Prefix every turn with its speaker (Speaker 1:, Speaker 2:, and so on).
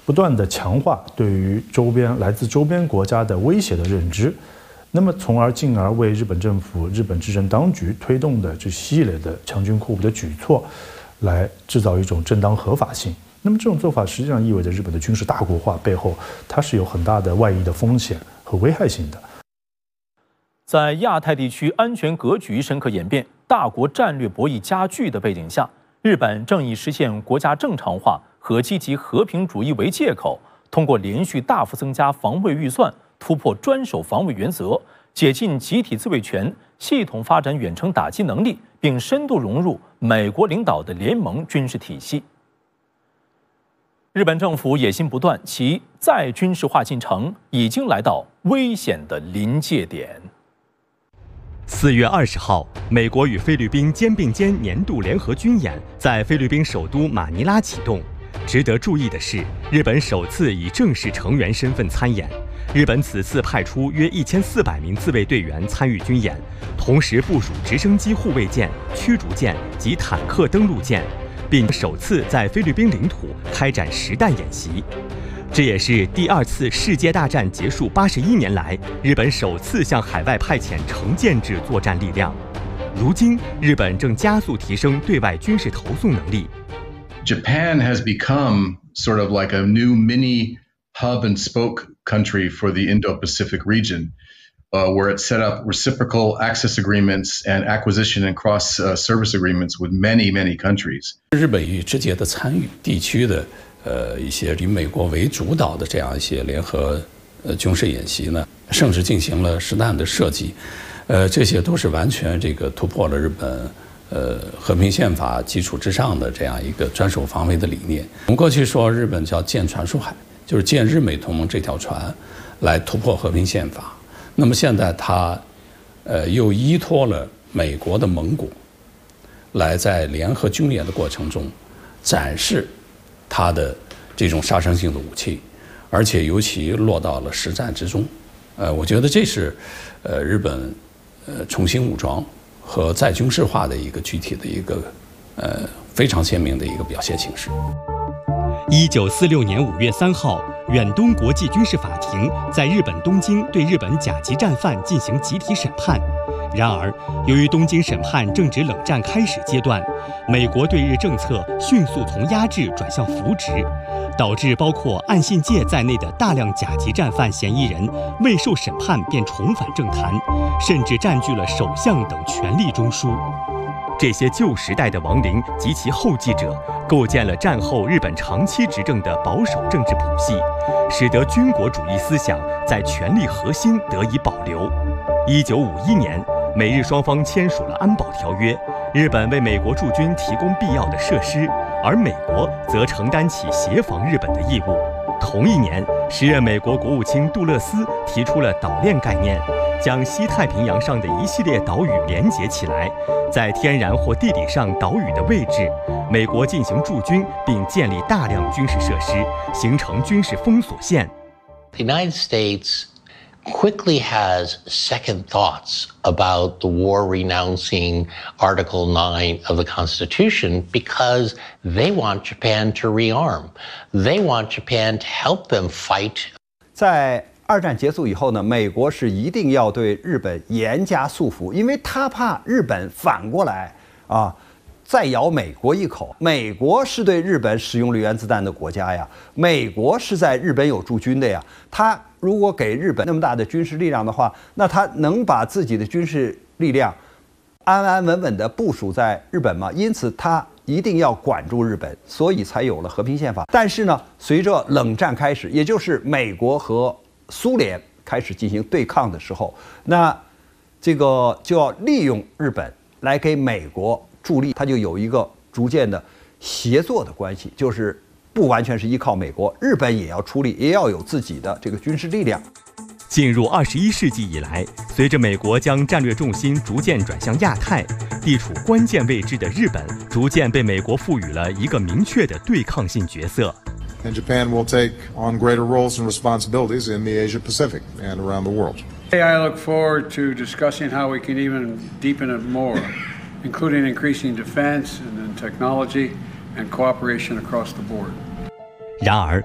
Speaker 1: 不断的强化对于来自周边国家的威胁的认知，那么进而为日本政府、日本执政当局推动的这系列的强军扩部的举措，来制造一种正当合法性。那么这种做法实际上意味着日本的军事大国化背后，它是有很大的外溢的风险和危害性的。
Speaker 2: 在亚太地区安全格局深刻演变、大国战略博弈加剧的背景下，日本正以实现国家正常化和积极和平主义为借口，通过连续大幅增加防卫预算、突破专守防卫原则、解禁集体自卫权、系统发展远程打击能力，并深度融入美国领导的联盟军事体系。日本政府野心不断，其再军事化进程已经来到危险的临界点。
Speaker 3: 4月20号，美国与菲律宾肩并肩年度联合军演在菲律宾首都马尼拉启动。值得注意的是，日本首次以正式成员身份参演。日本此次派出约1400名自卫队员参与军演，同时部署直升机护卫舰、驱逐舰及坦克登陆舰，并首次在菲律宾领土开展实弹演习。这也是第2次世界大战结束81年来，日本首次向海外派遣成建制作战力量。如今，日本正加速提升对外军事投送能力。
Speaker 4: Japan has become sort of like a new mini hub and spoke country for the Indo-Pacific region, where it set up reciprocal access agreements and acquisition and cross-service agreements with many, many countries.
Speaker 5: 日本与直接的参与地区的一些以美国为主导的这样一些联合军事演习呢，甚至进行了实弹的设计，这些都是完全突破了日本和平宪法基础之上的这样一个专守防卫的理念。我们过去说日本叫建船输海，就是建日美同盟这条船来突破和平宪法。那么现在它又依托了美国的盟国，来在联合军演的过程中展示它的这种杀伤性的武器，而且尤其落到了实战之中。我觉得这是日本重新武装和再军事化的一个具体的一个非常鲜明的一个表现形式。
Speaker 3: 1946年5月3号，远东国际军事法庭在日本东京对日本甲级战犯进行集体审判。然而，由于东京审判正值冷战开始阶段，美国对日政策迅速从压制转向扶植，导致包括岸信介在内的大量甲级战犯嫌疑人未受审判便重返政坛，甚至占据了首相等权力中枢。这些旧时代的亡灵及其后继者，构建了战后日本长期执政的保守政治谱系，使得军国主义思想在权力核心得以保留。1951年，美日双方签署了安保条约，日本为美国驻军提供必要的设施，而美国则承担起协防日本的义务。同一年，时任美国国务卿杜勒斯提出了岛链概念，将西太平洋上的一系列岛屿连结起来，在天然或地理上岛屿的位置，美国进行驻军并建立大量军事设施，形成军事封锁线。
Speaker 6: The United States quickly has second thoughts about the war-renouncing Article 9 of the Constitution because they want Japan to rearm. They want Japan to help them fight.
Speaker 7: 在二战结束以后呢，美国是一定要对日本严加束缚，因为他怕日本反过来再咬美国一口。美国是对日本使用了原子弹的国家呀，美国是在日本有驻军的呀。他如果给日本那么大的军事力量的话，那他能把自己的军事力量安安稳稳地部署在日本吗？因此他一定要管住日本，所以才有了和平宪法。但是呢，随着冷战开始，也就是美国和苏联开始进行对抗的时候，那这个就要利用日本来给美国助力，它就有一个逐渐的协作的关系，就是不完全是依靠美国，日本也要出力，也要有自己的这个军事力量。
Speaker 3: 进入21世纪以来，随着美国将战略重心逐渐转向亚太，地处关键位置的日本逐渐被美国赋予了一个明确的对抗性角色。
Speaker 8: And Japan will take on greater roles and responsibilities in the Asia Pacific and around the world.
Speaker 9: I look forward to discussing how we can even deepen it more, including increasing defense and then technology and cooperation across the board.
Speaker 3: 然而，